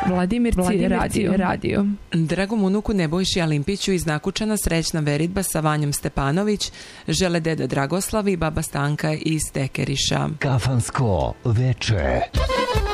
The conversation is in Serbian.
Vladimirci radio. Dragom unuku Nebojši Alimpiću iz Nakučana srećna veritba sa Vanjom Stepanović žele deda Dragoslav i baba Stanka iz Tekeriša. Kafansko veče.